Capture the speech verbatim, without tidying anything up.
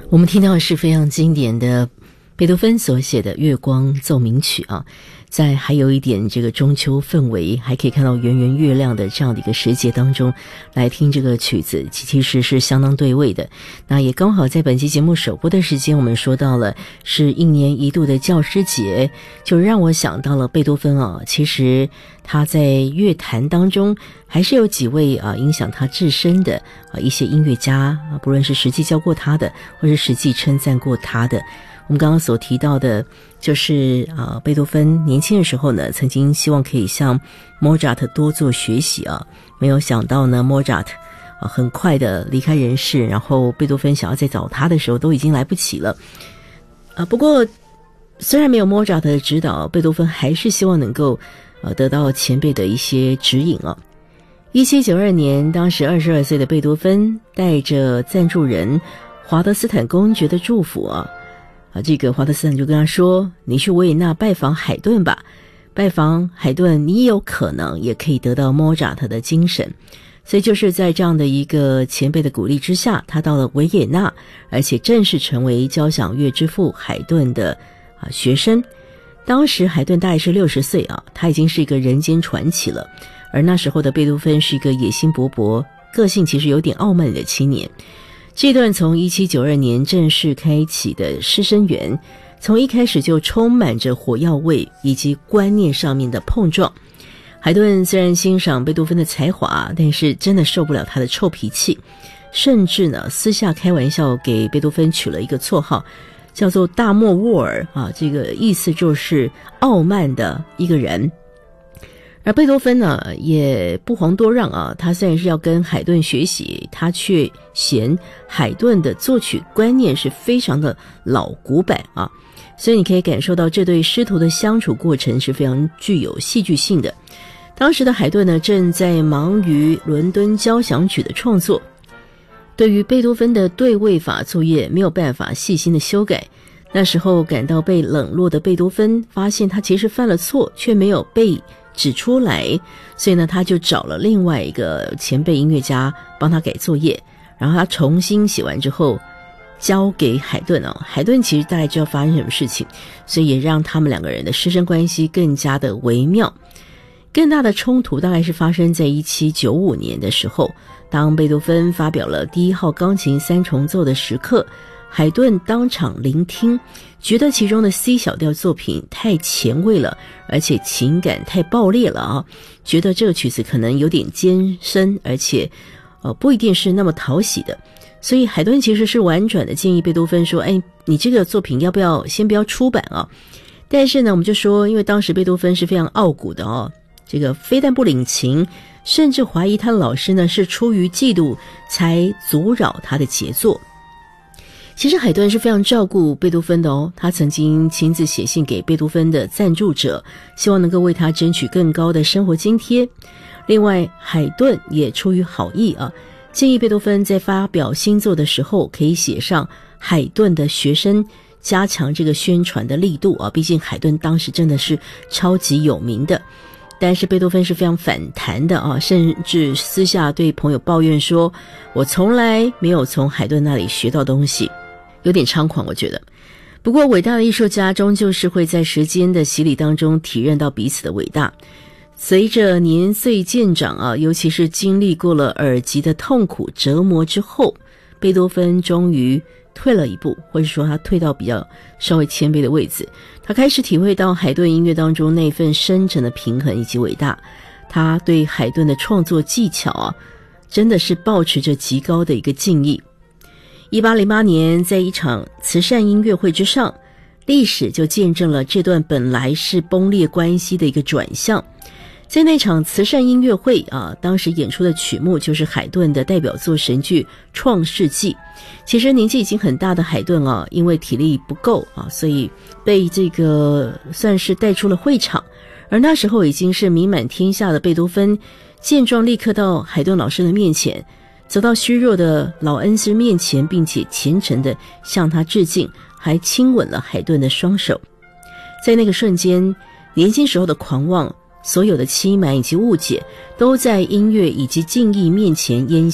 我们听到的是非常经典的贝多芬所写的《月光奏鸣曲》啊，在还有一点这个中秋氛围，还可以看到圆圆月亮的这样的一个时节当中来听这个曲子，其实是相当对味的。那也刚好在本期节目首播的时间，我们说到了是一年一度的教师节，就让我想到了贝多芬啊，其实他在乐坛当中还是有几位啊影响他至深的啊一些音乐家啊，不论是实际教过他的，或是实际称赞过他的。我们刚刚所提到的就是啊，贝多芬年轻的时候呢，曾经希望可以向莫扎特多做学习啊，没有想到呢，莫扎特啊很快的离开人世，然后贝多芬想要再找他的时候都已经来不及了啊。不过虽然没有莫扎特的指导，贝多芬还是希望能够呃得到前辈的一些指引啊。一七九二年，当时二十二岁的贝多芬带着赞助人华德斯坦公爵的祝福啊。啊，这个华德斯坦就跟他说，你去维也纳拜访海顿吧，拜访海顿你有可能也可以得到莫扎特的精神。所以就是在这样的一个前辈的鼓励之下，他到了维也纳，而且正式成为交响乐之父海顿的啊学生。当时海顿大概是六十岁啊，他已经是一个人间传奇了。而那时候的贝多芬是一个野心勃勃、个性其实有点傲慢的青年。这段从一七九二年正式开启的师生缘，从一开始就充满着火药味以及观念上面的碰撞。海顿虽然欣赏贝多芬的才华，但是真的受不了他的臭脾气，甚至呢私下开玩笑给贝多芬取了一个绰号，叫做大莫沃尔啊，这个意思就是傲慢的一个人。而贝多芬呢也不遑多让啊，他虽然是要跟海顿学习，他却嫌海顿的作曲观念是非常的老古板啊，所以你可以感受到这对师徒的相处过程是非常具有戏剧性的。当时的海顿呢正在忙于伦敦交响曲的创作，对于贝多芬的对位法作业没有办法细心的修改。那时候感到被冷落的贝多芬发现他其实犯了错，却没有被指出来，所以呢他就找了另外一个前辈音乐家帮他改作业，然后他重新写完之后交给海顿哦。海顿其实大概知道发生什么事情，所以也让他们两个人的师生关系更加的微妙。更大的冲突大概是发生在一七九五年的时候，当贝多芬发表了第一号钢琴三重奏的时刻，海顿当场聆听，觉得其中的 C 小调作品太前卫了，而且情感太爆裂了啊，觉得这个曲子可能有点艰深，而且呃不一定是那么讨喜的。所以海顿其实是婉转的建议贝多芬说，哎，你这个作品要不要先不要出版啊？但是呢我们就说，因为当时贝多芬是非常傲骨的哦，这个非但不领情，甚至怀疑他的老师呢是出于嫉妒才阻扰他的杰作。其实海顿是非常照顾贝多芬的哦，他曾经亲自写信给贝多芬的赞助者，希望能够为他争取更高的生活津贴。另外海顿也出于好意啊，建议贝多芬在发表新作的时候可以写上海顿的学生，加强这个宣传的力度啊，毕竟海顿当时真的是超级有名的。但是贝多芬是非常反弹的啊，甚至私下对朋友抱怨说，我从来没有从海顿那里学到东西，有点猖狂我觉得。不过伟大的艺术家终究是会在时间的洗礼当中体认到彼此的伟大。随着年岁渐长啊，尤其是经历过了耳疾的痛苦折磨之后，贝多芬终于退了一步，或者说他退到比较稍微谦卑的位置，他开始体会到海顿音乐当中那份深沉的平衡以及伟大。他对海顿的创作技巧啊，真的是抱持着极高的一个敬意。一八零八年，在一场慈善音乐会之上，历史就见证了这段本来是崩裂关系的一个转向。在那场慈善音乐会啊，当时演出的曲目就是海顿的代表作神剧《创世纪》。其实年纪已经很大的海顿啊，因为体力不够啊，所以被这个算是带出了会场。而那时候已经是名满天下的贝多芬，见状立刻到海顿老师的面前，走到虚弱的老恩师面前，并且虔诚地向他致敬，还亲吻了海顿的双手。在那个瞬间，年轻时候的狂妄，所有的欺瞒以及误解，都在音乐以及敬意面前烟